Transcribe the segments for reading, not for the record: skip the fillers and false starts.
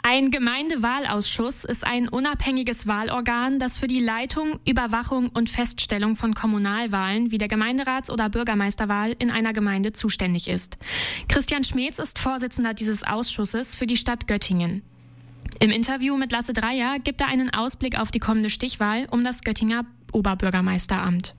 Ein Gemeindewahlausschuss ist ein unabhängiges Wahlorgan, das für die Leitung, Überwachung und Feststellung von Kommunalwahlen wie der Gemeinderats- oder Bürgermeisterwahl in einer Gemeinde zuständig ist. Christian Schmeetz ist Vorsitzender dieses Ausschusses für die Stadt Göttingen. Im Interview mit Lasse Dreyer gibt er einen Ausblick auf die kommende Stichwahl um das Göttinger Oberbürgermeisteramt.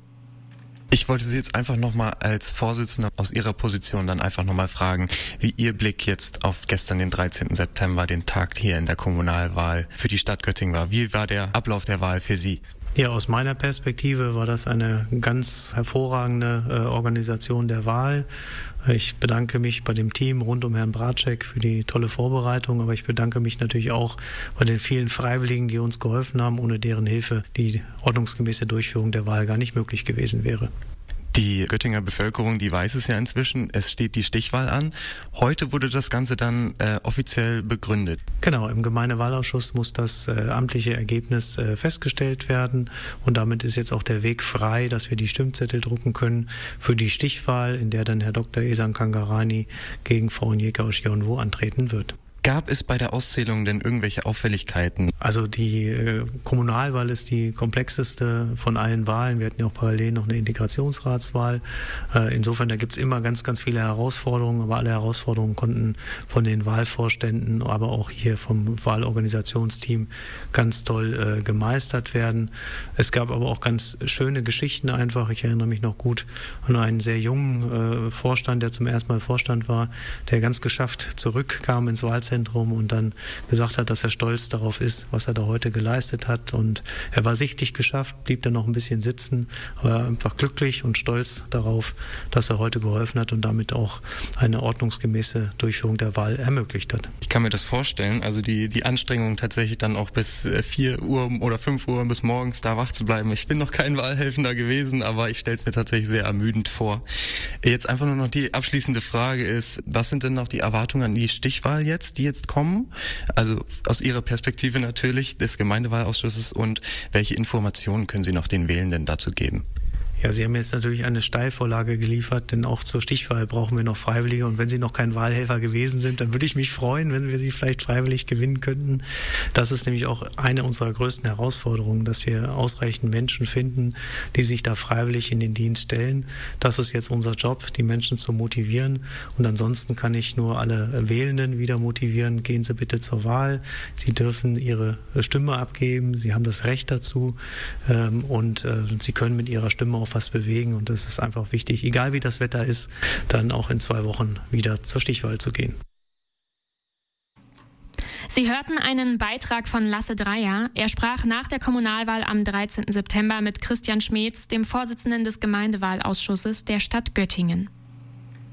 Ich wollte Sie jetzt einfach nochmal als Vorsitzender aus Ihrer Position dann einfach nochmal fragen, wie Ihr Blick jetzt auf gestern, den 13. September, den Tag hier in der Kommunalwahl für die Stadt Göttingen war. Wie war der Ablauf der Wahl für Sie? Ja, aus meiner Perspektive war das eine ganz hervorragende Organisation der Wahl. Ich bedanke mich bei dem Team rund um Herrn Bratschek für die tolle Vorbereitung, aber ich bedanke mich natürlich auch bei den vielen Freiwilligen, die uns geholfen haben, ohne deren Hilfe die ordnungsgemäße Durchführung der Wahl gar nicht möglich gewesen wäre. Die Göttinger Bevölkerung, die weiß es ja inzwischen, es steht die Stichwahl an. Heute wurde das Ganze dann offiziell begründet. Genau, im Gemeindewahlausschuss muss das amtliche Ergebnis festgestellt werden und damit ist jetzt auch der Weg frei, dass wir die Stimmzettel drucken können für die Stichwahl, in der dann Herr Dr. Ehsan Kangarani gegen Frau Onyeka Oshionwo antreten wird. Gab es bei der Auszählung denn irgendwelche Auffälligkeiten? Also die Kommunalwahl ist die komplexeste von allen Wahlen. Wir hatten ja auch parallel noch eine Integrationsratswahl. Insofern, da gibt es immer ganz, ganz viele Herausforderungen, aber alle Herausforderungen konnten von den Wahlvorständen, aber auch hier vom Wahlorganisationsteam ganz toll gemeistert werden. Es gab aber auch ganz schöne Geschichten einfach. Ich erinnere mich noch gut an einen sehr jungen Vorstand, der zum ersten Mal Vorstand war, der ganz geschafft zurückkam ins Wahlzentrum und dann gesagt hat, dass er stolz darauf ist, was er da heute geleistet hat. Und er war sichtlich geschafft, blieb dann noch ein bisschen sitzen, aber einfach glücklich und stolz darauf, dass er heute geholfen hat und damit auch eine ordnungsgemäße Durchführung der Wahl ermöglicht hat. Ich kann mir das vorstellen, also die Anstrengung tatsächlich dann auch bis 4 Uhr oder 5 Uhr bis morgens da wach zu bleiben. Ich bin noch kein Wahlhelfender gewesen, aber ich stelle es mir tatsächlich sehr ermüdend vor. Jetzt einfach nur noch die abschließende Frage ist, was sind denn noch die Erwartungen an die Stichwahl jetzt, die jetzt kommen? Also aus Ihrer Perspektive natürlich des Gemeindewahlausschusses und welche Informationen können Sie noch den Wählenden dazu geben? Ja, Sie haben jetzt natürlich eine Steilvorlage geliefert, denn auch zur Stichwahl brauchen wir noch Freiwillige. Und wenn Sie noch kein Wahlhelfer gewesen sind, dann würde ich mich freuen, wenn wir Sie vielleicht freiwillig gewinnen könnten. Das ist nämlich auch eine unserer größten Herausforderungen, dass wir ausreichend Menschen finden, die sich da freiwillig in den Dienst stellen. Das ist jetzt unser Job, die Menschen zu motivieren. Und ansonsten kann ich nur alle Wählenden wieder motivieren. Gehen Sie bitte zur Wahl. Sie dürfen Ihre Stimme abgeben. Sie haben das Recht dazu. Und Sie können mit Ihrer Stimme auch was bewegen und es ist einfach wichtig, egal wie das Wetter ist, dann auch in 2 Wochen wieder zur Stichwahl zu gehen. Sie hörten einen Beitrag von Lasse Dreyer. Er sprach nach der Kommunalwahl am 13. September mit Christian Schmeetz, dem Vorsitzenden des Gemeindewahlausschusses der Stadt Göttingen.